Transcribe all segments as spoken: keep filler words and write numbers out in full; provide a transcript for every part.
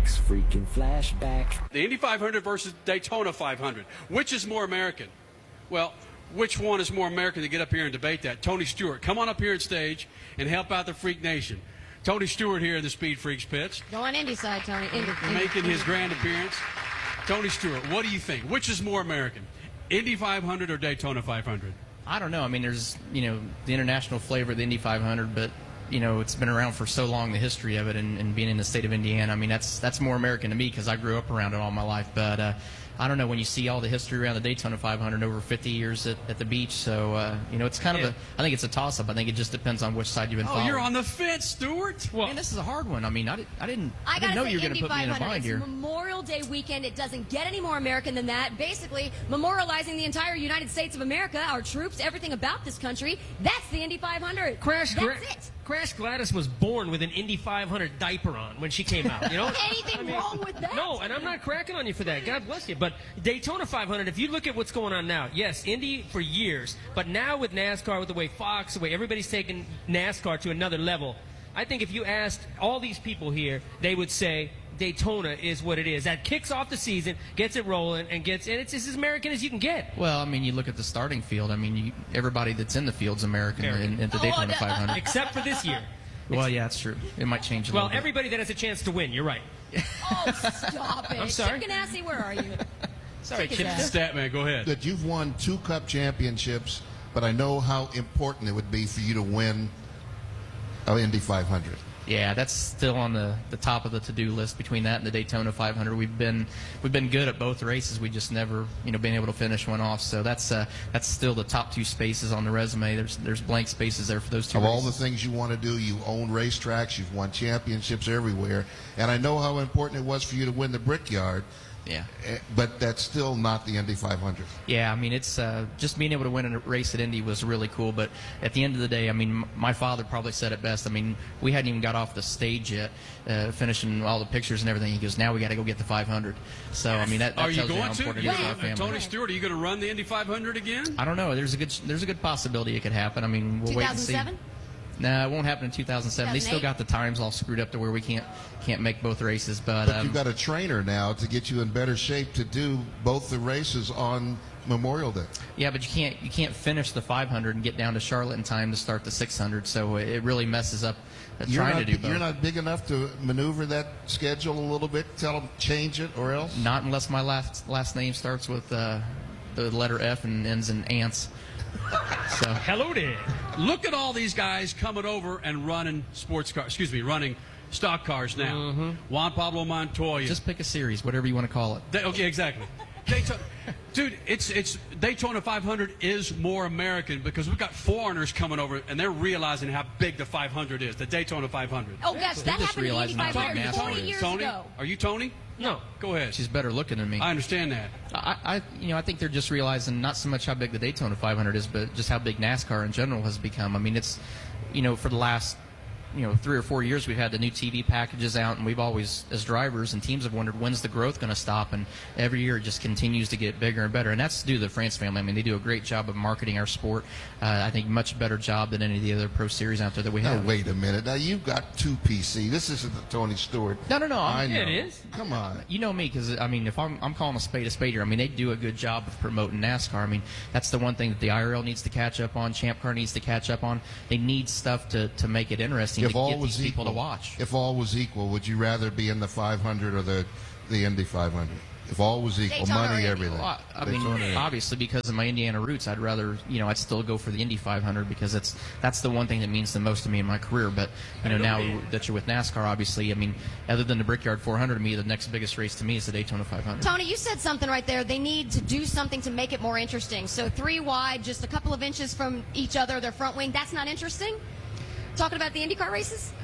Freaks freaking flashback. The Indy five hundred versus Daytona five hundred. Which is more American? Well, which one is more American to get up here and debate that? Tony Stewart, come on up here on stage and help out the Freak Nation. Tony Stewart here in the Speed Freaks pits. Go on Indy side, Tony. Indy, Indy. Making his grand appearance. Tony Stewart, what do you think? Which is more American? Indy five hundred or Daytona five hundred? I don't know. I mean, there's, you know, the international flavor of the Indy five hundred, but, you know, it's been around for so long, the history of it, and, and being in the state of Indiana. I mean, that's that's more American to me because I grew up around it all my life. But uh, I don't know, when you see all the history around the Daytona five hundred over fifty years at, at the beach. So, uh, you know, it's kind yeah. of a, I think it's a toss-up. I think it just depends on which side you've been Oh, following. you're on the fence, Stewart. Well, man, this is a hard one. I mean, I, did, I didn't, I I didn't know gotta you were say, going to Indy put me in a five hundred. bind It's here. Memorial Day weekend. It doesn't get any more American than that. Basically, memorializing the entire United States of America, our troops, everything about this country. That's the Indy five hundred. Crash, That's Gra- it. Crash Gladys was born with an Indy five hundred diaper on when she came out. You know, Anything I mean, wrong with that? No, and I'm not cracking on you for that. God bless you. But Daytona five hundred, if you look at what's going on now, yes, Indy for years, but now with NASCAR, with the way Fox, the way everybody's taking NASCAR to another level, I think if you asked all these people here, they would say Daytona is what it is. That kicks off the season, gets it rolling, and gets, and it's as American as you can get. Well, I mean, you look at the starting field. I mean, you, everybody that's in the field's American, American. in, in the Oh, Daytona uh, five hundred. Except for this year. Well, yeah, that's true. It might change a Well, little bit. everybody that has a chance to win, you're right. Oh, stop it. I'm sorry. Chip Ganassi, where are you? Sorry, Take Chip. it The stat man, go ahead. That you've won two Cup championships, but I know how important it would be for you to win an Indy five hundred. Yeah, that's still on the, the top of the to-do list. Between that and the Daytona five hundred, we've been we've been good at both races. We just never, you know, been able to finish one off. So that's uh, that's still the top two spaces on the resume. There's there's blank spaces there for those two. Of all races. the things you want to do, you own racetracks, you've won championships everywhere, and I know how important it was for you to win the Brickyard. Yeah. eh, But that's still not the Indy five hundred. Yeah, I mean, it's uh, just being able to win a race at Indy was really cool. But at the end of the day, I mean, m- my father probably said it best. I mean, we hadn't even got off the stage yet, uh, finishing all the pictures and everything. He goes, "Now we got to go get the five hundred." So I mean, that, that Are you tells you going how to? important You it is to our gonna- family. Tony Stewart, are you going to run the Indy five hundred again? I don't know. There's a good there's a good possibility it could happen. I mean, we'll wait and see. two thousand seven? No, it won't happen in two thousand seven. They still got the times all screwed up to where we can't can't make both races. But, But um, you've got a trainer now to get you in better shape to do both the races on Memorial Day. yeah, but you can't you can't finish the five hundred and get down to Charlotte in time to start the six hundred. So it really messes up uh, You're trying not, to do both. you're not big enough to maneuver that schedule a little bit. Tell them change it or else. Not unless my last last name starts with uh, the letter F and ends in ants. So Hello there. Look at all these guys coming over and running sports cars. Excuse me, running stock cars now. Mm-hmm. Juan Pablo Montoya. just pick a series, whatever you want to call it. They- okay, exactly. Daytona, dude, it's it's Daytona five hundred is more American because we've got foreigners coming over and they're realizing how big the five hundred is. The Daytona five hundred. Oh, gosh, that just happened in Indy realizing how five big hundred NASCAR forty is. years Tony, ago. are you Tony? No. Go ahead. She's better looking than me. I understand that. I, I, you know, I think they're just realizing not so much how big the Daytona five hundred is, but just how big NASCAR in general has become. I mean, it's, you know, for the last, you know, three or four years we've had the new T V packages out, and we've always, as drivers and teams, have wondered when's the growth going to stop, and every year it just continues to get bigger and better, and that's due to the France family. I mean, they do a great job of marketing our sport. Uh, I think much better job than any of the other pro series out there that we Now have. wait a minute. Now you've got two P C. This isn't the Tony Stewart. No, no, no. I I'm, know. Yeah, it is. Come on. You know me, because I mean, if I'm, I'm calling a spade a spade here, I mean they do a good job of promoting NASCAR. I mean that's the one thing that the I R L needs to catch up on, Champ Car needs to catch up on. They need stuff to, to make it interesting If to all get was these people equal, to watch. if all was equal, would you rather be in the five hundred or the the Indy five hundred? If all was equal, Daytona or money, Indy? everything. Well, I mean, Daytona. obviously, because of my Indiana roots, I'd rather, you know, I'd still go for the Indy five hundred because it's that's the one thing that means the most to me in my career. But you know, now that you're with NASCAR, obviously, I mean, other than the Brickyard four hundred, to me, the next biggest race to me is the Daytona five hundred. Tony, you said something right there. They need to do something to make it more interesting. So three wide, just a couple of inches from each other, their front wing. That's not interesting? Talking about the IndyCar races?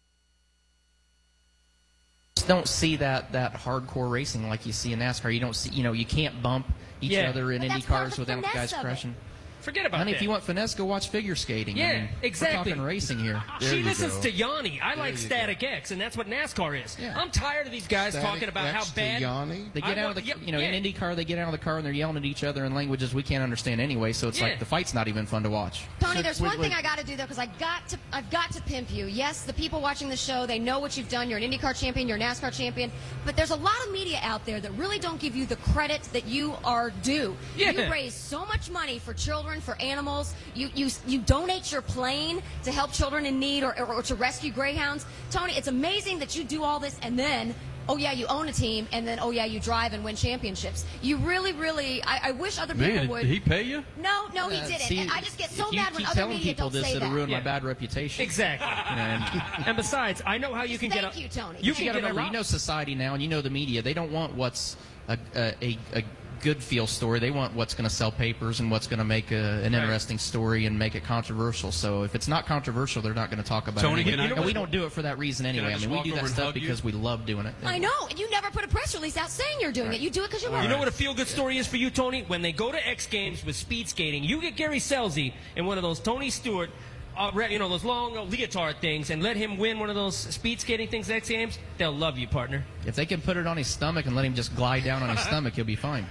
Just don't see that that hardcore racing like you see in NASCAR. You don't see, you know, you can't bump each Yeah. other in But Indy that's part of cars the without finesse guys of it. crashing. Forget about Honey, that. if you want finesse, go watch figure skating. Yeah, I mean, exactly. We're talking racing here. There She you listens go. to Yanni. I like you Static X, and that's what NASCAR is. Yeah. I'm tired of these guys Static talking about X how to bad. Yanni? They get I out want- of the, yeah, you know, yeah. in IndyCar, they get out of the car and they're yelling at each other in languages we can't understand anyway. So it's Yeah. like the fight's not even fun to watch. Tony, So, there's wait, one thing wait. I got to do though, because I got to, I've got to pimp you. Yes, the people watching the show, they know what you've done. You're an IndyCar champion, you're a NASCAR champion, but there's a lot of media out there that really don't give you the credit that you are due. Yeah. You raise so much money for children, for animals. You you you donate your plane to help children in need or, or, or to rescue greyhounds. Tony, it's amazing that you do all this and then. Oh yeah, you own a team, and then oh yeah, you drive and win championships. You really, really. I, I wish other people Man, would. did he pay you? No, no, he Uh, didn't. see, and I just get so if you mad when keep other telling media people don't this, say it'll that. ruin Yeah. my bad reputation. Exactly. And And besides, I know how you can Thank get a. you, Tony. You Thank can you got to get a remember, you know society now, and you know the media. They don't want what's a a, a, a good feel story. They want what's going to sell papers and what's going to make a, an Right. interesting story and make it controversial. So if it's not controversial, they're not going to talk about Tony, it. can Anyway. I- and we don't do it for that reason anyway. I, just mean, we walk do over that and stuff hug you? because we love doing it. I know, and you never put a press release out saying you're doing it. You do it because you love You it. know what a feel-good story is for you, Tony? When they go to X Games with speed skating, you get Gary Selzy in one of those Tony Stewart, uh, re- you know, those long uh, leotard things, and let him win one of those speed skating things at X Games. They'll love you, partner. If they can put it on his stomach and let him just glide down on his stomach, he'll be fine.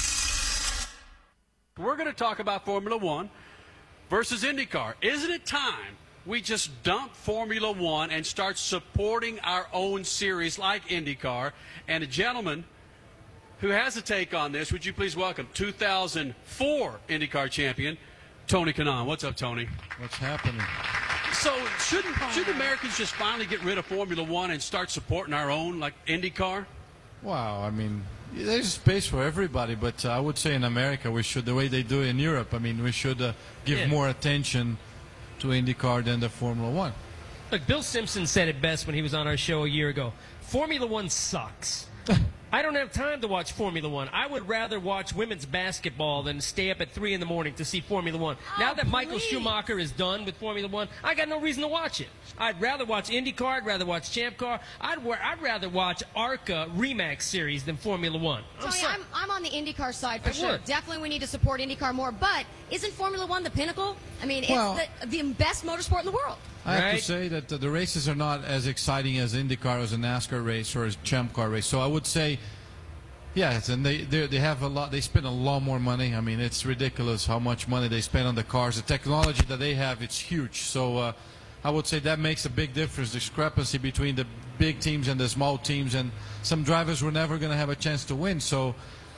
We're going to talk about Formula One versus IndyCar. Isn't it time we just dump Formula One and start supporting our own series like IndyCar? And a gentleman who has a take on this, would you please welcome two thousand four IndyCar champion, Tony Kanaan. What's up, Tony? What's happening? So shouldn't, shouldn't Americans just finally get rid of Formula One and start supporting our own, like IndyCar? Wow, I mean, there's space for everybody, but uh, I would say in America we should, the way they do it in Europe, I mean, we should uh, give Yeah. more attention to IndyCar than the Formula One. Look, Bill Simpson said it best when he was on our show a year ago. Formula One sucks. I don't have time to watch Formula One. I would rather watch women's basketball than stay up at three in the morning to see Formula One. now that Michael please. Schumacher is done with Formula One, I got no reason to watch it. I'd rather watch IndyCar. I'd rather watch Champ Car. I'd, wa- I'd rather watch ARCA Remax Series than Formula One. I'm Tony, sorry. I'm, I'm on the IndyCar side for I sure. would. Definitely we need to support IndyCar more, but isn't Formula One the pinnacle? I mean, it's Well- the, the best motorsport in the world. I have Right. to say that uh, the races are not as exciting as IndyCar, as a NASCAR race, or as Champ Car race. So I would say, yes, and they they they have a lot. They spend a lot more money. I mean, it's ridiculous how much money they spend on the cars. The technology that they have, it's huge. So uh, I would say that makes a big difference. Discrepancy between the big teams and the small teams, and some drivers were never going to have a chance to win. So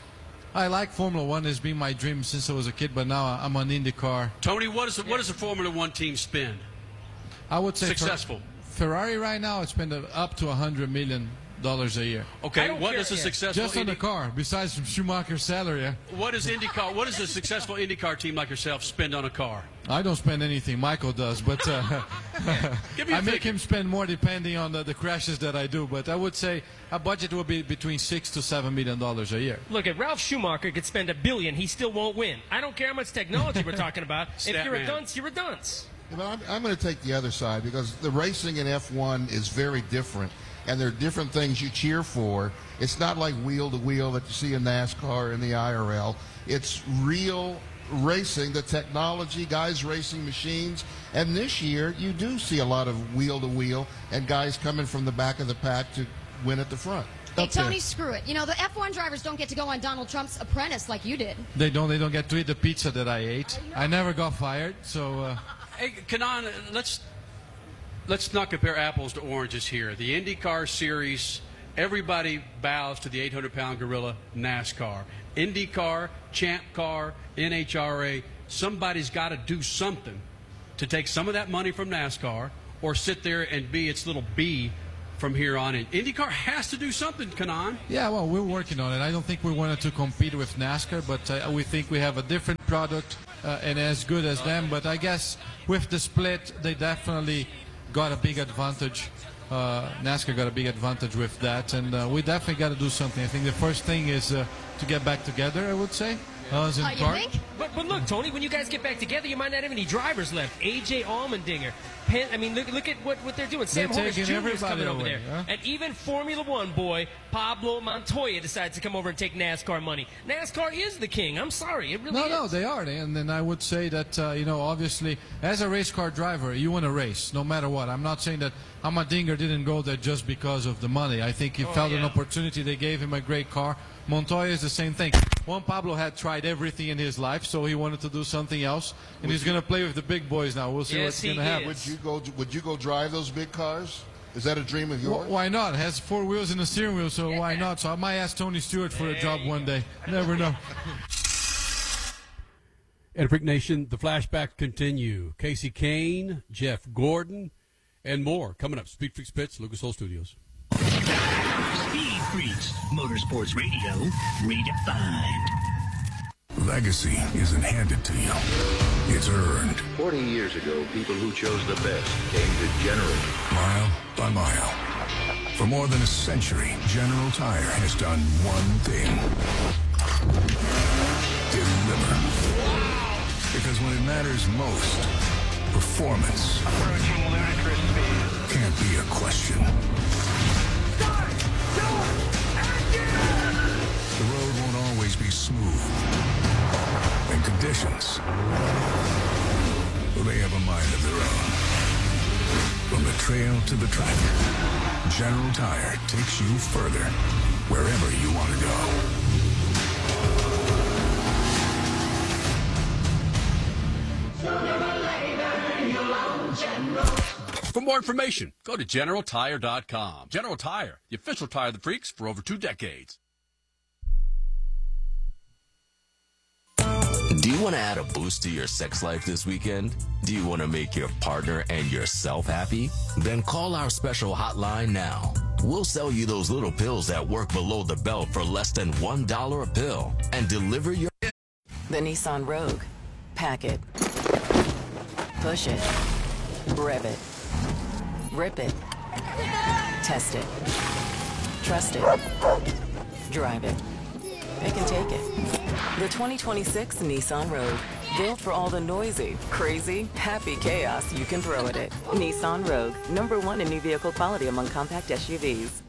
I like Formula One. It's been my dream since I was a kid, but now I'm on IndyCar. Tony, what, is, what does a Formula One team spend? I would say Fer- Successful. Ferrari right now, it's spent up to one hundred million dollars a year. I Okay, don't what care, does a yeah. successful Just on the Indy- car, besides from Schumacher's salary. eh? what does IndyCar? What does a successful IndyCar team like yourself spend on a car? I don't spend anything, Michael does, but uh, Give me a I make figure. him spend more depending on the, the crashes that I do. But I would say a budget will be between six to seven million dollars a year. Look, if Ralph Schumacher could spend a billion, he still won't win. I don't care how much technology we're talking about. If Stat you're a man. dunce, you're a dunce. But I'm, I'm going to take the other side because the racing in F one is very different, and there are different things you cheer for. It's not like wheel to wheel that you see in NASCAR and the I R L. It's real racing, the technology, guys racing machines. And this year, you do see a lot of wheel to wheel and guys coming from the back of the pack to win at the front. Hey, Up there. Tony, screw it. You know, the F one drivers don't get to go on Donald Trump's apprentice like you did. They don't. They don't get to eat the pizza that I ate. I never got fired, so. Uh, Hey, Kanan, let's let's not compare apples to oranges here. The IndyCar series, everybody bows to the eight hundred pound gorilla, NASCAR. IndyCar, Champ Car, N H R A, somebody's got to do something to take some of that money from NASCAR or sit there and be its little B from here on in. IndyCar has to do something, Kanan. Yeah, well, we're working on it. I don't think we wanted to compete with NASCAR, but uh, we think we have a different product uh, and as good as them. But I guess with the split, they definitely got a big advantage. Uh, NASCAR got a big advantage with that, and uh, we definitely got to do something. I think the first thing is uh, to get back together, I would say. Us and Uh, you Clark. think? But but look, Tony, when you guys get back together, you might not have any drivers left. A J Allmendinger. Penn, I mean, look look at what, what they're doing. Sam They're Hornish taking Junior is everybody coming over away, there. huh? And even Formula One boy, Pablo Montoya, decides to come over and take NASCAR money. NASCAR is the king. I'm sorry. It really No, is. no, they are. And then I would say that, uh, you know, obviously, as a race car driver, you want to race no matter what. I'm not saying that Allmendinger didn't go there just because of the money. I think he Oh, felt an yeah. opportunity. They gave him a great car. Montoya is the same thing. Juan Pablo had tried everything in his life, so he wanted to do something else. And he's going to play with the big boys now. We'll see Yes, what's he going to happen. is. Would you go? Would you go drive those big cars? Is that a dream of Wh- yours? Why not? It has four wheels and a steering wheel, so why not? So I might ask Tony Stewart for a job one day. Never know. And Freak Nation, the flashbacks continue. Casey Kane, Jeff Gordon, and more coming up. Speed Freaks Pits, Lucas Oil Studios. Speed Freaks, Motorsports Radio, redefined. Legacy isn't handed to you. It's earned. Forty years ago, people who chose the best came to General. Mile by mile. For more than a century, General Tire has done one thing. Deliver. Because when it matters most, performance can't be a question. The road won't always be smooth. And conditions, well, they have a mind of their own. From the trail to the track, General Tire takes you further, wherever you want to go. For more information, go to general tire dot com. General Tire, the official tire of the freaks for over two decades. Do you want to add a boost to your sex life this weekend? Do you want to make your partner and yourself happy? Then call our special hotline now. We'll sell you those little pills that work below the belt for less than one dollar a pill and deliver your... The Nissan Rogue. Pack it. Push it. Rev it. Rip it. Test it. Trust it. Drive it. It can take it. The twenty twenty-six Nissan Rogue. Built for all the noisy, crazy, happy chaos you can throw at it. Nissan Rogue. Number one in new vehicle quality among compact S U Vs.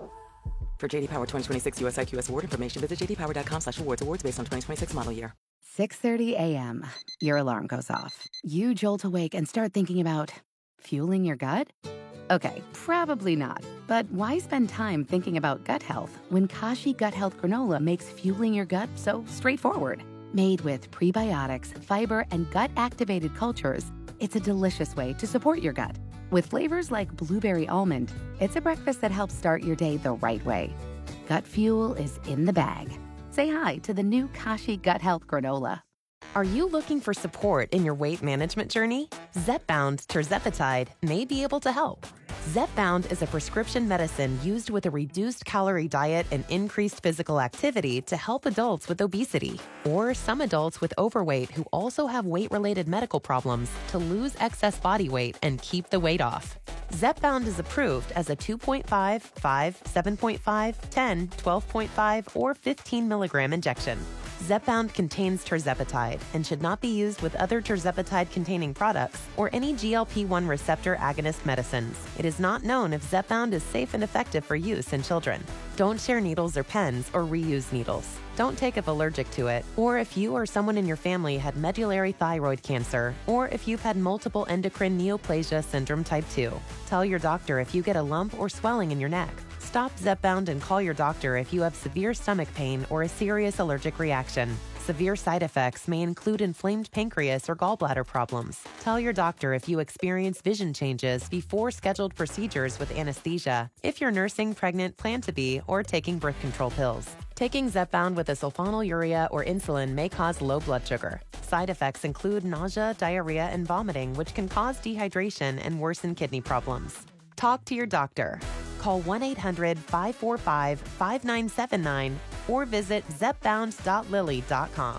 For J D Power twenty twenty-six U S I Q S award information, visit j d power dot com slash awards. Awards based on twenty twenty-six model year. six thirty a.m. Your alarm goes off. You jolt awake and start thinking about fueling your gut? Okay, probably not. But why spend time thinking about gut health when Kashi Gut Health Granola makes fueling your gut so straightforward? Made with prebiotics, fiber, and gut-activated cultures, it's a delicious way to support your gut. With flavors like blueberry almond, it's a breakfast that helps start your day the right way. Gut fuel is in the bag. Say hi to the new Kashi Gut Health Granola. Are you looking for support in your weight management journey? Zepbound tirzepatide may be able to help. Zepbound is a prescription medicine used with a reduced calorie diet and increased physical activity to help adults with obesity or some adults with overweight who also have weight-related medical problems to lose excess body weight and keep the weight off. Zepbound is approved as a two point five, five, seven point five, ten, twelve point five, or fifteen milligram injection. Zepbound contains tirzepatide and should not be used with other tirzepatide-containing products or any G L P one receptor agonist medicines. It is not known if Zepbound is safe and effective for use in children. Don't share needles or pens or reuse needles. Don't take if allergic to it, or if you or someone in your family had medullary thyroid cancer, or if you've had multiple endocrine neoplasia syndrome type two. Tell your doctor if you get a lump or swelling in your neck. Stop Zepbound and call your doctor if you have severe stomach pain or a serious allergic reaction. Severe side effects may include inflamed pancreas or gallbladder problems. Tell your doctor if you experience vision changes before scheduled procedures with anesthesia, if you're nursing, pregnant, plan to be, or taking birth control pills. Taking Zepbound with a sulfonylurea or insulin may cause low blood sugar. Side effects include nausea, diarrhea, and vomiting, which can cause dehydration and worsen kidney problems. Talk to your doctor. Call one eight hundred, five four five, five nine seven nine or visit zepbound dot lilly dot com.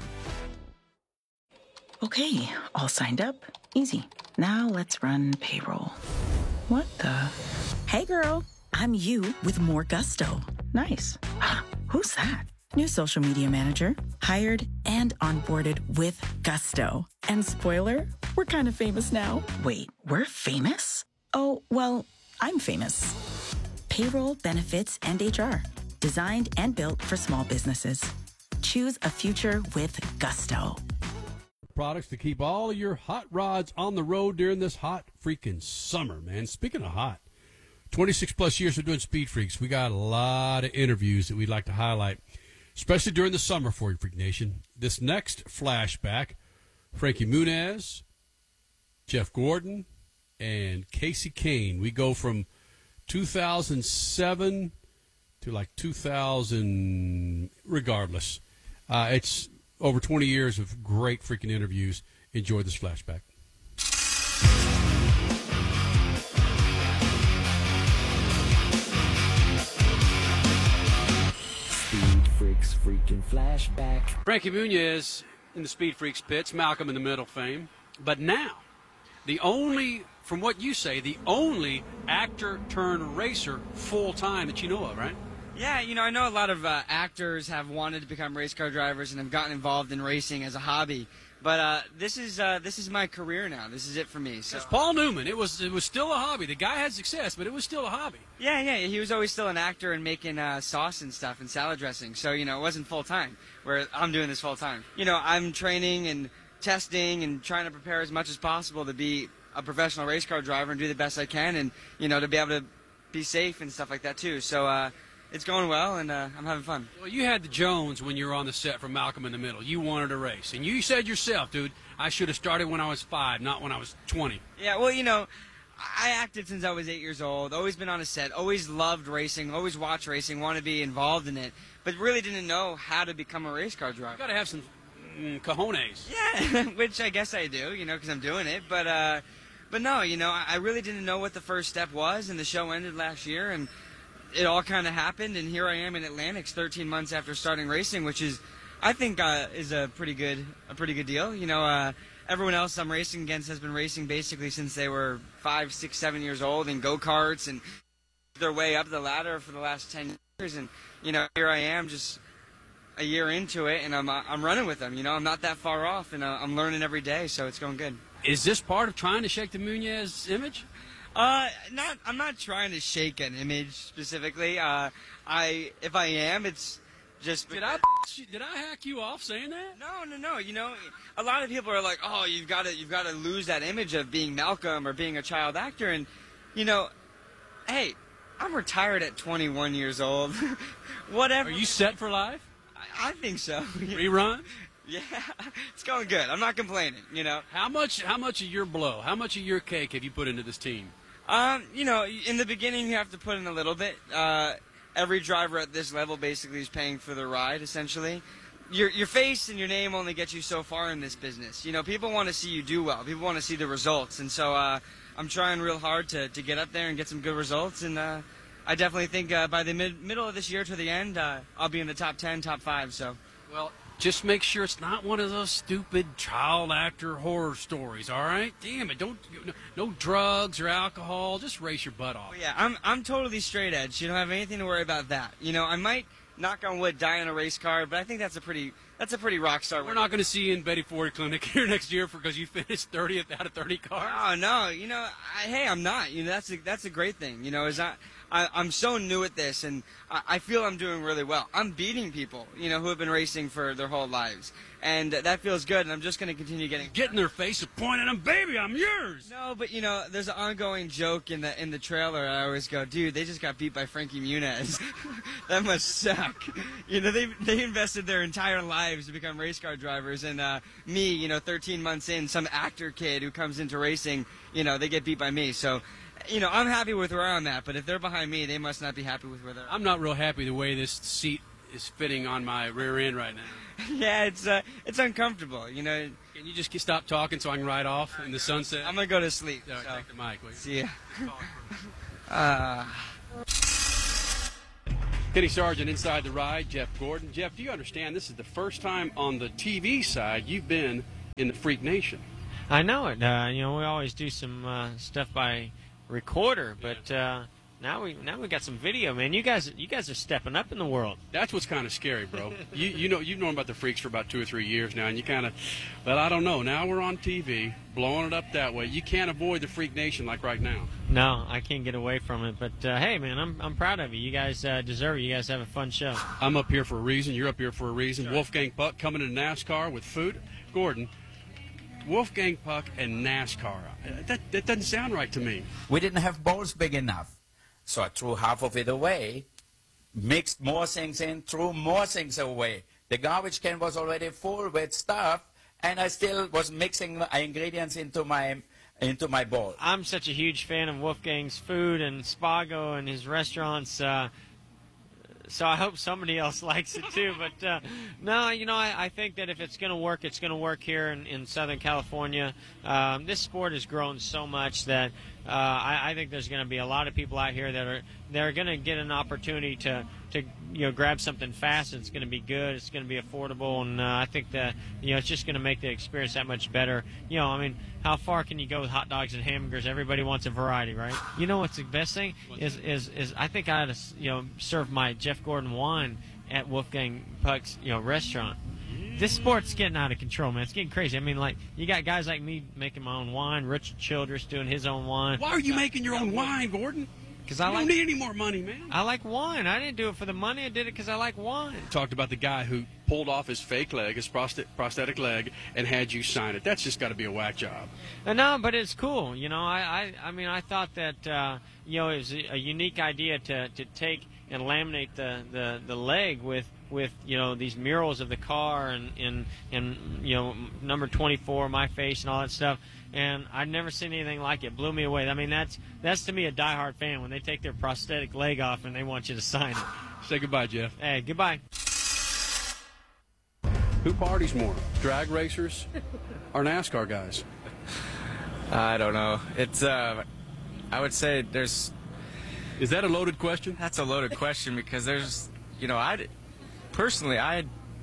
Okay, all signed up. Easy. Now let's run payroll. What the? Hey girl, I'm you with more gusto. Nice. Who's that? New social media manager, hired and onboarded with gusto. And spoiler, we're kind of famous now. Wait, we're famous? Oh, well, I'm famous. Payroll, benefits, and H R. Designed and built for small businesses. Choose a future with gusto. Products to keep all of your hot rods on the road during this hot freaking summer, man. Speaking of hot, twenty-six plus years of doing Speed Freaks. We got a lot of interviews that we'd like to highlight, especially during the summer for you, Freak Nation. This next flashback, Frankie Muniz, Jeff Gordon, and Kasey Kahne. We go from two thousand seven to like two thousand, regardless. Uh, it's over twenty years of great freaking interviews. Enjoy this flashback. Speed Freaks freaking flashback. Frankie Muniz in the Speed Freaks pits, Malcolm in the Middle fame. But now, the only, from what you say, the only actor turned racer full time that you know of, right? Yeah, you know, I know a lot of uh, actors have wanted to become race car drivers and have gotten involved in racing as a hobby. But uh, this is uh, this is my career now. This is it for me. So Paul Newman, it was it was still a hobby. The guy had success, but it was still a hobby. Yeah, yeah, he was always still an actor and making uh, sauce and stuff and salad dressing. So, you know, it wasn't full time, where I'm doing this full time. You know, I'm training and testing and trying to prepare as much as possible to be a professional race car driver and do the best I can, and, you know, to be able to be safe and stuff like that too. So, uh, it's going well, and uh, I'm having fun. Well, you had the Jones when you were on the set for Malcolm in the Middle. You wanted to race. And you said yourself, dude, I should have started when I was five, not when I was twenty. Yeah, well, you know, I acted since I was eight years old, always been on a set, always loved racing, always watched racing, wanted to be involved in it, but really didn't know how to become a race car driver. You got to have some mm, cojones. Yeah, which I guess I do, you know, because I'm doing it. But, uh, but no, you know, I really didn't know what the first step was, and the show ended last year, and it all kind of happened, and here I am in Atlantics thirteen months after starting racing, which is, I think, uh, is a pretty good, a pretty good deal. You know, uh, everyone else I'm racing against has been racing basically since they were five, six, seven years old in go-karts and their way up the ladder for the last ten years. And you know, here I am, just a year into it, and I'm uh, I'm running with them. You know, I'm not that far off, and uh, I'm learning every day, so it's going good. Is this part of trying to shake the Muniz image? Uh, not. I'm not trying to shake an image specifically. Uh, I if I am, it's just. Did I did I hack you off saying that? No, no, no. You know, a lot of people are like, "Oh, you've got to you've got to lose that image of being Malcolm or being a child actor," and you know, hey, I'm retired at twenty-one years old. Whatever. Are you set for life? I, I think so. Rerun? Yeah, it's going good. I'm not complaining. You know. How much? How much of your blow? How much of your cake have you put into this team? Um, you know, in the beginning you have to put in a little bit. Uh, every driver at this level basically is paying for the ride, essentially. Your your face and your name only get you so far in this business. You know, people want to see you do well. People want to see the results, and so uh, I'm trying real hard to, to get up there and get some good results. And uh, I definitely think uh, by the mid middle of this year to the end, uh, I'll be in the top ten, top five. So, well. Just make sure it's not one of those stupid child actor horror stories, all right? Damn it, don't no, no drugs or alcohol. Just race your butt off. Well, yeah, I'm I'm totally straight edge. You don't have anything to worry about that. You know, I might knock on wood die in a race car, but I think that's a pretty that's a pretty rock star. We're not going to see you in Betty Ford Clinic here next year because you finished thirtieth out of thirty cars. Oh no, you know, I, hey, I'm not. You know, that's a, that's a great thing. You know, is I, I I'm so new at this, and I, I feel I'm doing really well. I'm beating people, you know, who have been racing for their whole lives, and that feels good. And I'm just going to continue getting get in their face and point at them, baby, I'm yours. No, but you know, there's an ongoing joke in the in the trailer. I always go, dude, they just got beat by Frankie Muniz. That must suck. You know, they they invested their entire lives to become race car drivers, and uh, me, you know, thirteen months in, some actor kid who comes into racing, you know, they get beat by me. So, you know, I'm happy with where I'm at, but if they're behind me, they must not be happy with where they're at. I'm not real happy the way this seat is fitting on my rear end right now. Yeah, it's uh, it's uncomfortable, you know. Can you just stop talking so I can ride off in the sunset? I'm going to go to sleep. All right, so. take the mic, will you? See ya. uh... Kenny Sargent inside the ride, Jeff Gordon. Jeff, do you understand this is the first time on the T V side you've been in the Freak Nation? I know it. Uh, you know, we always do some uh, stuff by recorder, but uh, Now we now we got some video, man. You guys you guys are stepping up in the world. That's what's kind of scary, bro. you you know you've known about the freaks for about two or three years now, and you kind of, well, I don't know. Now we're on T V, blowing it up that way. You can't avoid the Freak Nation like right now. No, I can't get away from it. But uh, hey, man, I'm I'm proud of you. You guys uh, deserve it. You guys have a fun show. I'm up here for a reason. You're up here for a reason. Sure. Wolfgang Puck coming into NASCAR with food. Gordon, Wolfgang Puck and NASCAR. That that doesn't sound right to me. We didn't have bowls big enough. So I threw half of it away, mixed more things in, threw more things away. The garbage can was already full with stuff, and I still was mixing ingredients into my into my bowl. I'm such a huge fan of Wolfgang's food and Spago and his restaurants, uh, so I hope somebody else likes it too. But uh, no, you know, I, I think that if it's going to work, it's going to work here in, in Southern California. Um, this sport has grown so much that uh, I, I think there's going to be a lot of people out here that are they're going to get an opportunity to to you know grab something fast. It's going to be good. It's going to be affordable, and uh, I think that you know it's just going to make the experience that much better. You know, I mean, how far can you go with hot dogs and hamburgers? Everybody wants a variety, right? You know what's the best thing is is is I think I ought to you know serve my Jeff Gordon wine at Wolfgang Puck's you know restaurant. This sport's getting out of control, man. It's getting crazy. I mean, like, you got guys like me making my own wine, Richard Childress doing his own wine. Why are you making your own wine, Gordon? Because I you like, don't need any more money, man. I like wine. I didn't do it for the money. I did it because I like wine. Talked about the guy who pulled off his fake leg, his prosthetic leg, and had you sign it. That's just got to be a whack job. Uh, no, but it's cool. You know, I, I, I mean, I thought that, uh, you know, it was a, a unique idea to, to take and laminate the, the, the leg with, with, you know, these murals of the car and, and, and, you know, number twenty-four, my face and all that stuff. And I'd never seen anything like it. Blew me away. I mean, that's, that's to me a diehard fan when they take their prosthetic leg off and they want you to sign it. Say goodbye, Jeff. Hey, goodbye. Who parties more, drag racers or NASCAR guys? I don't know. It's, uh, I would say there's... Is that a loaded question? That's a loaded question because there's, you know, I personally, I,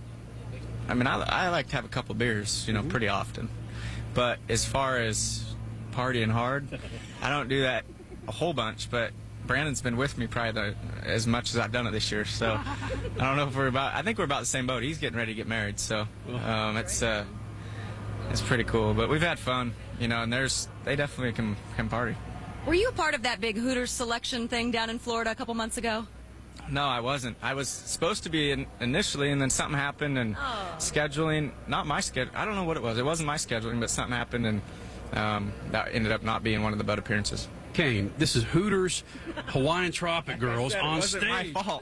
I mean, I, I like to have a couple beers, you know, mm-hmm. pretty often. But as far as partying hard, I don't do that a whole bunch. But Brandon's been with me probably the, as much as I've done it this year. So I don't know if we're about. I think we're about the same boat. He's getting ready to get married, so um, it's uh, it's pretty cool. But we've had fun, you know. And there's they definitely can can party. Were you a part of that big Hooters selection thing down in Florida a couple months ago? No, I wasn't. I was supposed to be in initially, and then something happened, and oh. scheduling, not my schedule. I don't know what it was. It wasn't my scheduling, but something happened, and um, that ended up not being one of the boat appearances. Kane, this is Hooters Hawaiian Tropic Girls on stage. It wasn't my fault.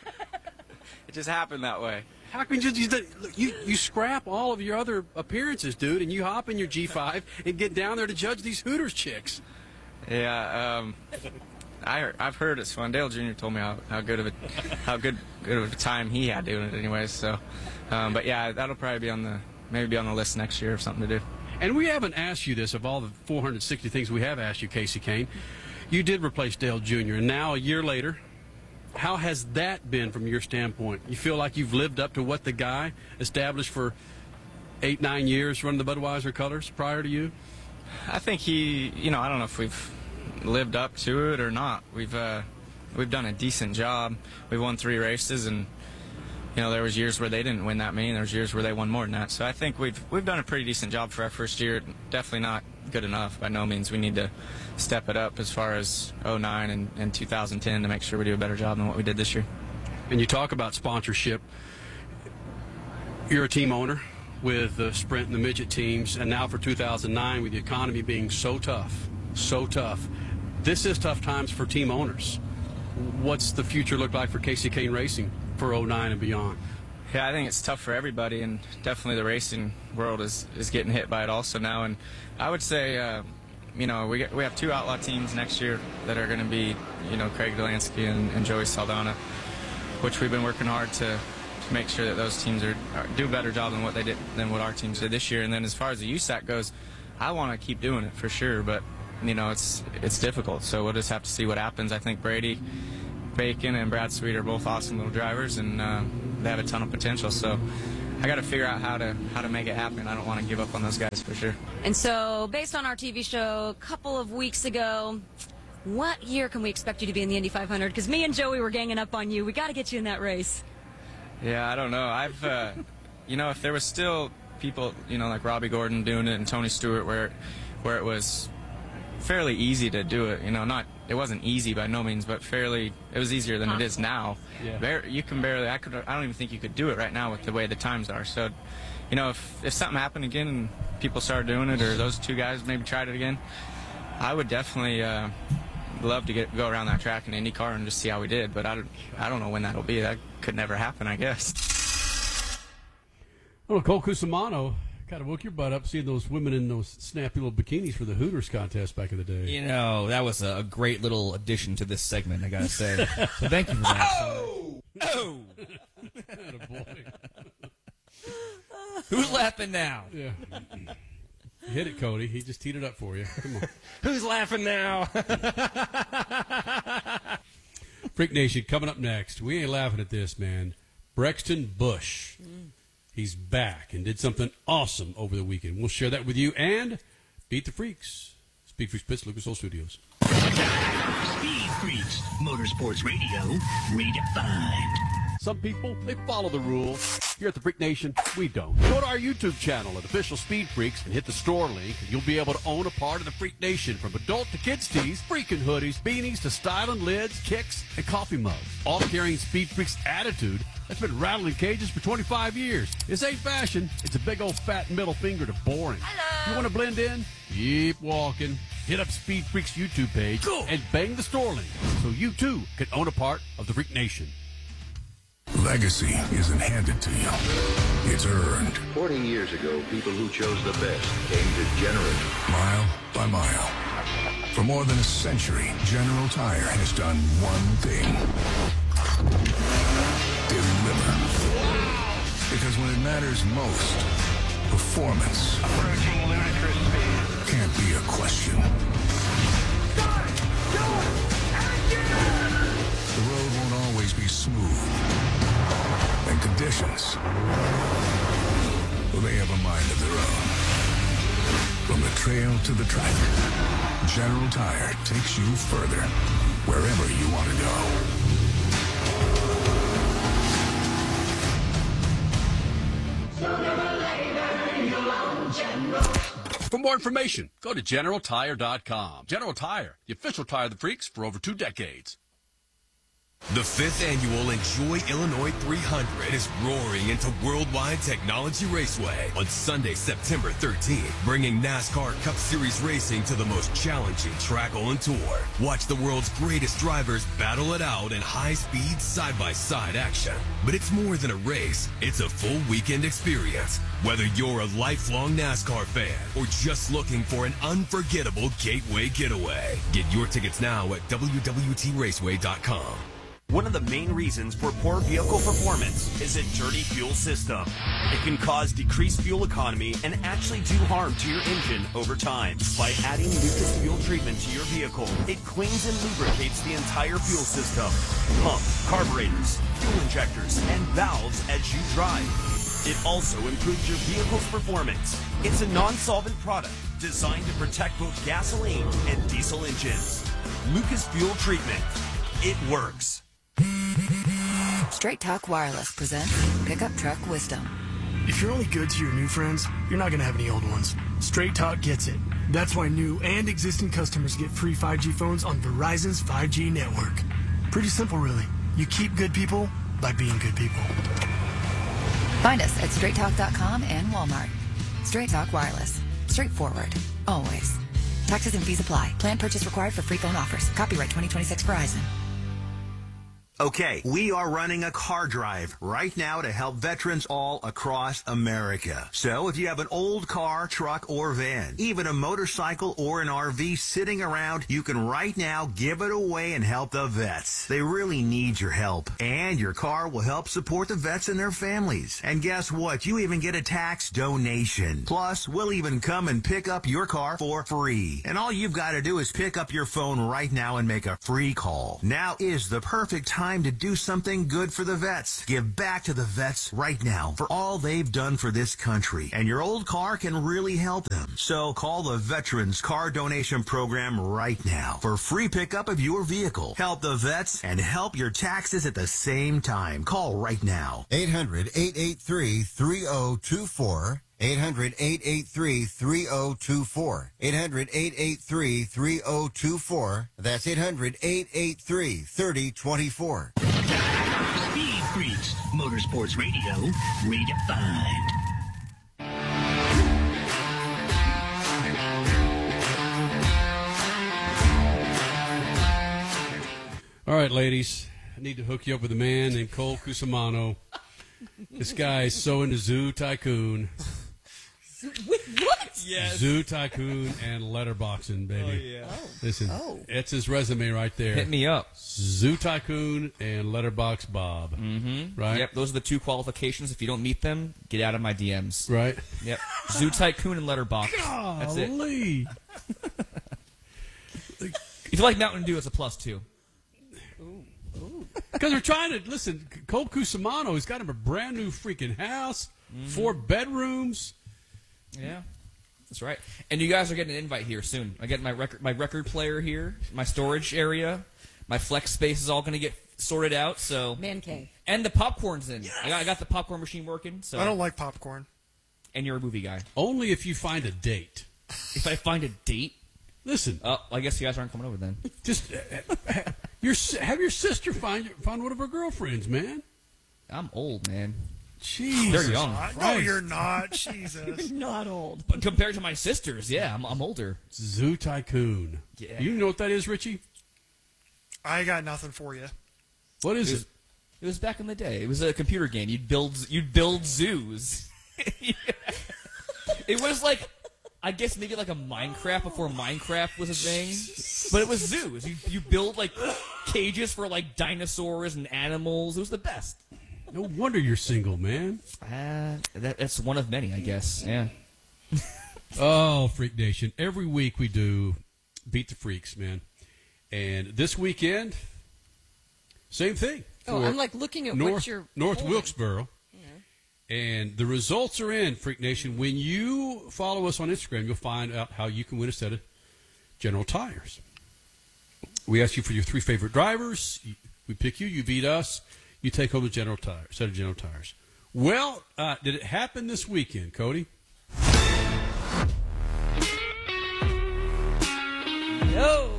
It just happened that way. How can you, you you scrap all of your other appearances, dude, and you hop in your G five and get down there to judge these Hooters chicks? Yeah, um, I I've heard it. Swandale Junior told me how, how good of a how good good of a time he had doing it, anyways. So, um, but yeah, that'll probably be on the maybe be on the list next year or something to do. And we haven't asked you this of all the four hundred sixty things we have asked you, Kasey Kahne. You did replace Dale Junior, and now a year later, how has that been from your standpoint? You feel like you've lived up to what the guy established for eight, nine years running the Budweiser colors prior to you? I think he, you know, I don't know if we've lived up to it or not. We've uh, we've done a decent job. We won three races, and you know there was years where they didn't win that many. And there was years where they won more than that. So I think we've we've done a pretty decent job for our first year. Definitely not good enough by no means. We need to step it up as far as oh nine and, and two thousand ten to make sure we do a better job than what we did this year. And you talk about sponsorship. You're a team owner with the sprint and the midget teams, and now for two thousand nine, with the economy being so tough, so tough, this is tough times for team owners. What's the future look like for Kasey Kahne Racing for oh nine and beyond? Yeah, I think it's tough for everybody, and definitely the racing world is, is getting hit by it also now. And I would say, uh, you know, we get, we have two outlaw teams next year that are going to be, you know, Craig Delansky and, and Joey Saldana, which we've been working hard to make sure that those teams are, are do a better job than what they did than what our teams did this year. And then as far as the U S A C goes, I want to keep doing it for sure, but you know it's it's difficult. So we'll just have to see what happens. I think Brady, Bacon, and Brad Sweet are both awesome little drivers, and uh, they have a ton of potential. So I got to figure out how to how to make it happen. I don't want to give up on those guys for sure. And so, based on our T V show a couple of weeks ago, what year can we expect you to be in the Indy five hundred? Because me and Joey were ganging up on you. We got to get you in that race. Yeah, I don't know. I've, uh, you know, if there was still people, you know, like Robbie Gordon doing it and Tony Stewart, where, where it was fairly easy to do it, you know, not, it wasn't easy by no means, but fairly, it was easier than it is now. Yeah. Bar- you can barely, I could, I don't even think you could do it right now with the way the times are. So, you know, if, if something happened again and people started doing it, or those two guys maybe tried it again, I would definitely uh, love to get go around that track in IndyCar and just see how we did. But I don't, I don't know when that'll be. That could never happen, I guess. Well, Cole Cusimano kind of woke your butt up seeing those women in those snappy little bikinis for the Hooters contest back in the day. You know, that was a great little addition to this segment, I gotta say. So thank you for that. Oh! Oh! Attaboy. Who's laughing now? Yeah. Hit it, Cody. He just teed it up for you. Come on. Who's laughing now? Freak Nation, coming up next. We ain't laughing at this, man. Brexton Bush. He's back and did something awesome over the weekend. We'll share that with you and Beat the Freaks. Speed Freaks Pits, Lucas Oil Studios. Speed Freaks, Motorsports Radio, redefined. Some people, they follow the rules. Here at the Freak Nation, we don't. Go to our YouTube channel at Official Speed Freaks and hit the store link, and you'll be able to own a part of the Freak Nation, from adult to kids tees, freaking hoodies, beanies, to styling lids, kicks, and coffee mugs. All carrying Speed Freaks attitude that's been rattling cages for twenty-five years. This ain't fashion. It's a big old fat middle finger to boring. Hello. You want to blend in? Keep walking. Hit up Speed Freaks YouTube page cool. and bang the store link so you too can own a part of the Freak Nation. Legacy isn't handed to you. It's earned. Forty years ago, people who chose the best came to General. Mile by mile. For more than a century, General Tire has done one thing. Deliver. Because when it matters most, performance approaching ludicrous speed can't be a question. The road won't always be smooth. And conditions, well, they have a mind of their own. From the trail to the track, General Tire takes you further, wherever you want to go. For more information, go to general tire dot com. General Tire, the official tire of the freaks for over two decades. The fifth annual Enjoy Illinois three hundred is roaring into Worldwide Technology Raceway on Sunday, September thirteenth, bringing NASCAR Cup Series racing to the most challenging track on tour. Watch the world's greatest drivers battle it out in high-speed, side-by-side action. But it's more than a race. It's a full weekend experience. Whether you're a lifelong NASCAR fan or just looking for an unforgettable gateway getaway, get your tickets now at w w t raceway dot com. One of the main reasons for poor vehicle performance is a dirty fuel system. It can cause decreased fuel economy and actually do harm to your engine over time. By adding Lucas Fuel Treatment to your vehicle, it cleans and lubricates the entire fuel system. Pump, carburetors, fuel injectors, and valves as you drive. It also improves your vehicle's performance. It's a non-solvent product designed to protect both gasoline and diesel engines. Lucas Fuel Treatment. It works. Straight Talk Wireless presents Pickup Truck Wisdom. If you're only good to your new friends, you're not going to have any old ones. Straight Talk gets it. That's why new and existing customers get free five G phones on Verizon's five G network. Pretty simple, really. You keep good people by being good people. Find us at straight talk dot com and Walmart. Straight Talk Wireless. Straightforward. Always. Taxes and fees apply. Plan purchase required for free phone offers. Copyright twenty twenty-six Verizon. Okay, we are running a car drive right now to help veterans all across America. So if you have an old car, truck, or van, even a motorcycle or an R V sitting around, you can right now give it away and help the vets. They really need your help. And your car will help support the vets and their families. And guess what? You even get a tax donation. Plus, we'll even come and pick up your car for free. And all you've got to do is pick up your phone right now and make a free call. Now is the perfect time time to do something good for the vets. Give back to the vets right now for all they've done for this country. And your old car can really help them. So call the Veterans Car Donation Program right now for free pickup of your vehicle. Help the vets and help your taxes at the same time. Call right now. eight hundred, eight eight three, three oh two four. eight hundred, eight eight three, three oh two four. eight hundred, eight eight three, three oh two four. That's eight hundred, eight eight three, three oh two four. Speed Freaks, Motorsports Radio, redefined. All right, ladies, I need to hook you up with a man named Cole Cusimano. This guy is so into Zoo Tycoon. With what? Yes. Zoo Tycoon and letterboxing, baby. Oh, yeah. Oh. Listen, Oh. it's his resume right there. Hit me up. Zoo Tycoon and Letterbox Bob. Mm-hmm. Right? Yep, those are the two qualifications. If you don't meet them, get out of my D Ms. Right? Yep. Zoo Tycoon and Letterbox. That's it. Golly. If you like Mountain Dew, it's a plus two. Because we're trying to, listen, Cole Cusimano, he's got him a brand new freaking house, Mm-hmm. four bedrooms. Yeah, that's right. And you guys are getting an invite here soon. I get my record, my record player here, my storage area, my flex space is all going to get sorted out. So Man cave. and the popcorn's in. I, got, I got the popcorn machine working. So I don't like popcorn. And you're a movie guy. Only if you find a date. If I find a date, listen. Oh, I guess you guys aren't coming over then. Just uh, your have your sister find find one of her girlfriends, man. I'm old, man. Jeez, they're young. No, you're not. Jesus. You're not old. But compared to my sisters, yeah, I'm, I'm older. Zoo Tycoon. Yeah. You know what that is, Richie? I got nothing for you. What is it? Was, it? It was back in the day. It was a computer game. You'd build you'd build zoos. It was like, I guess maybe like a Minecraft before Minecraft was a thing, but it was zoos. You you build like cages for like dinosaurs and animals. It was the best. No wonder you're single, man. Uh, that, that's one of many, I guess. Yeah. Oh, Freak Nation! Every week we do Beat the Freaks, man, and this weekend, same thing. Oh, for I'm like looking at North, what you're North holding. Wilkesboro. And the results are in, Freak Nation. When you follow us on Instagram, you'll find out how you can win a set of General Tires. We ask you for your three favorite drivers. We pick you. You beat us. You take home a General Tire, set of General Tires. Well, uh, did it happen this weekend, Cody? No.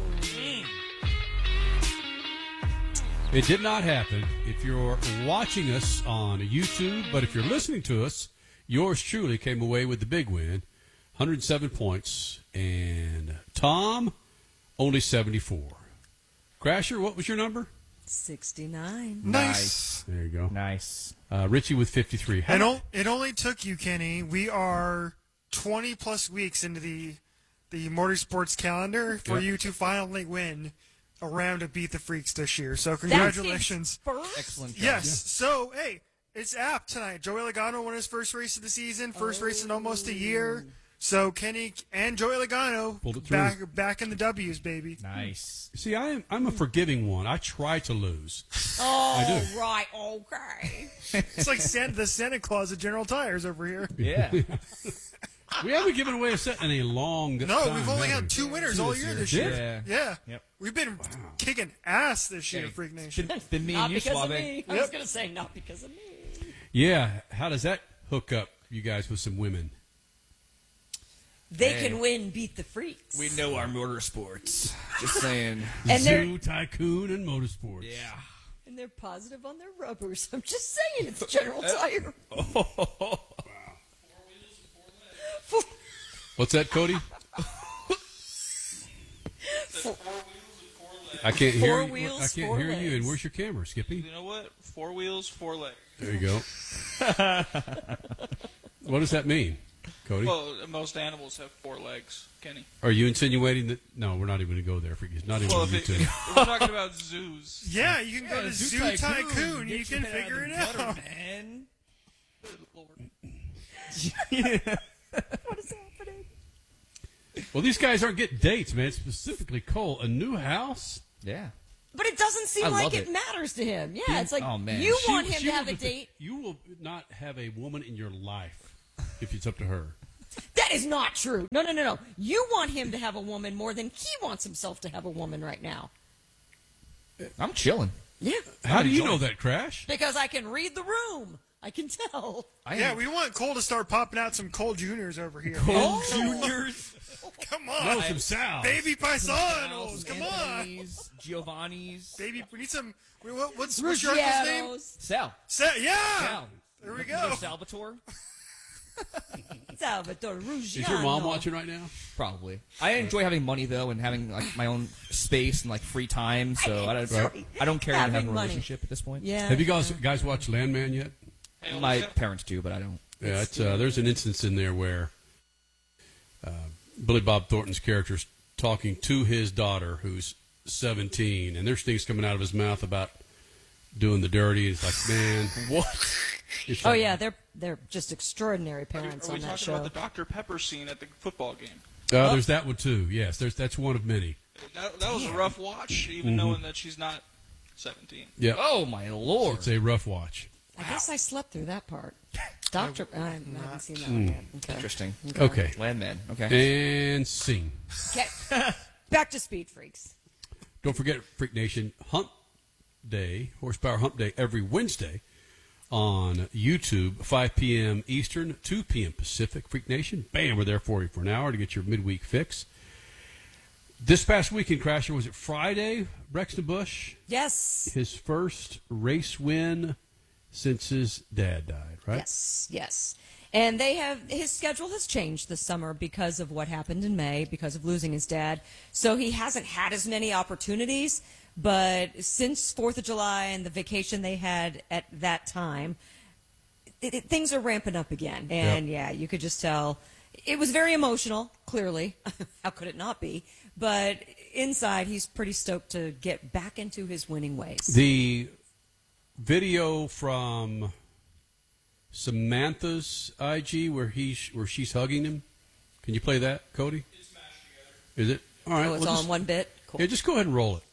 It did not happen. If you're watching us on YouTube, but if you're listening to us, yours truly came away with the big win, one hundred seven points, and Tom, only seventy-four. Crasher, what was your number? sixty-nine. Nice. There you go. Nice. Uh, Richie with fifty-three. How And o- it only took you, Kenny. We are twenty plus weeks into the the motorsports calendar for Yep. you to finally win a round of Beat the Freaks this year. So congratulations. Excellent job. Yes. So, hey, it's apt tonight. Joey Logano won his first race of the season, first race in almost a year. So Kenny and Joey Logano Pulled it through. back back in the W's, baby. Nice. See, I am, I'm a forgiving one. I try to lose. Oh, I do. right. Okay. It's like Santa, the Santa Claus of General Tires over here. Yeah. We haven't given away a set in a long No, time. we've only have had we? two winners Two all year this year. Yeah. Yeah. Yep. We've been kicking ass this year, Freak Nation. Been, been me Not and you, because Suave. of me. I Yep. was going to say not because of me. Yeah. How does that hook up, you guys, with some women? They Hey. can win Beat the Freaks. We know our motorsports. Just saying. And they're- Zoo Tycoon and Motorsports. Yeah. And they're positive on their rubbers. I'm just saying it's General Tire. What's that, Cody? I can't hear Four you. wheels, I can't four hear you. And legs. where's your camera, Skippy? You know what? Four wheels, four legs. There you go. What does that mean, Cody? Well, most animals have four legs, Kenny. Are you insinuating that? No, we're not even going to go there. For not even Well, on if, it, YouTube. if we're talking about zoos. Yeah, you can go Yeah, to Zoo Zoo Tycoon. Tycoon. Get You can your head figure out it of the gutter, out. man. What is happening? Well, these guys aren't getting dates, man. Specifically, Cole, a new house. Yeah. But it doesn't seem I like love it, it. matters to him. Yeah, Being- it's like oh, man. you She- want him she to have will a be- date. You will not have a woman in your life if it's up to her. That is not true. No, no, no, no. You want him to have a woman more than he wants himself to have a woman right now. I'm chilling. Yeah. How do you know that, Crash? Because I can read the room. I can tell. yeah, we want Cole to start popping out some Cole Juniors over here. Cole Juniors? Come on. No, some Sal. Baby Some Paisanos. Sal's, Come on. Anthony's, Giovanni's. Baby, we need some. wait, What, what's, what's your uncle's name? Ruggiatos. Sal. Sa- yeah. Sal. There we Looking go. for Salvatore? Salvatore Ruggiano. Is your mom watching right now? Probably. I enjoy having money though, and having like my own space and like free time. So I don't. Right. I don't care to have a Having money. relationship at this point. Yeah. Have you guys guys watched Landman yet? My parents do, but I don't. Yeah, it's, uh, there's an instance in there where uh, Billy Bob Thornton's character's talking to his daughter, who's seventeen, and there's things coming out of his mouth about doing the dirty. It's like, man, what? It's Oh like, yeah, they're they're just extraordinary parents Are we on that talking show. about the Doctor Pepper scene at the football game? Uh, there's that one too. Yes, there's that's one of many. That, that was a rough watch, even Mhm. knowing that she's not seventeen. Yeah. Oh my lord! It's a rough watch. I guess I slept through that part. Doctor, I haven't seen that Mm. one yet. Okay. Interesting. Okay. Landman. Okay. And scene. Okay. Back to Speed Freaks. Don't forget, Freak Nation, Hump Day, Horsepower Hump Day, every Wednesday on YouTube, five p.m. Eastern, two p.m. Pacific. Freak Nation, bam, we're there for you for an hour to get your midweek fix. This past weekend, Crasher, was it Friday? Braxton Bush, Yes. his first race win since his dad died, right? Yes, yes. And they have his schedule has changed this summer because of what happened in May, because of losing his dad. So he hasn't had as many opportunities, but since fourth of July and the vacation they had at that time, it, it, things are ramping up again. And yeah, you could just tell it was very emotional, clearly. How could it not be? But inside, he's pretty stoked to get back into his winning ways. The video from Samantha's I G where he's where she's hugging him. Can you play that, Cody? Is it all right? Oh, it's well, all just- in one bit? Cool. Yeah, just go ahead and roll it.